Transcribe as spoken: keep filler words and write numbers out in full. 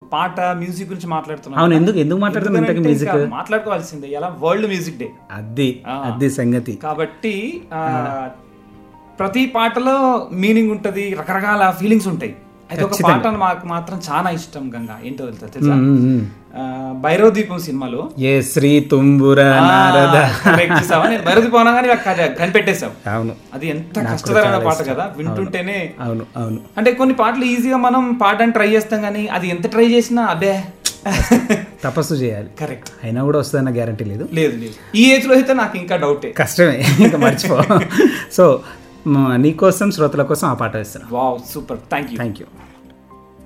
పాట మ్యూజిక్ గురించి మాట్లాడుతున్నాం. అవును, ఎందుకు ఎందుకు మాట్లాడుతున్నాం మ్యూజిక్ మాట్లాడుకోవాల్సిందే, ఎలా వరల్డ్ మ్యూజిక్ డే అది అది సంగతి. కాబట్టి ప్రతి పాటలో మీనింగ్ ఉంటది, రకరకాల ఫీలింగ్స్ ఉంటాయి. అయితే ఒక పాట మాకు మాత్రం చాలా ఇష్టం గంగా, ఏంటో తెలుసా తెలుసా భైరవ దీపం సినిమాలో ఏ శ్రీ తుంబుర నారద భైరవ దీపం అనగానే కనిపెట్టేశాం. అవును, అది ఎంత కష్టతరమైన పాట కదా వింటుంటేనే. అవును అవును, అంటే కొన్ని పాటలు ఈజీగా మనం పాడడానికి ట్రై చేస్తాం కానీ అది ఎంత ట్రై చేసినా అదే తపస్సు చేయాలి. కరెక్ట్, అయినా కూడా వస్తుందన్న గ్యారంటీ లేదు. లేదు లేదు ఈ ఏజ్ లో అయితే నాకు ఇంకా డౌటే, కష్టమే ఇంకా మర్చిపో. సో నీకోసం శ్రోతల కోసం ఆ పాట వేస్తాను. Wow super, thank you thank you.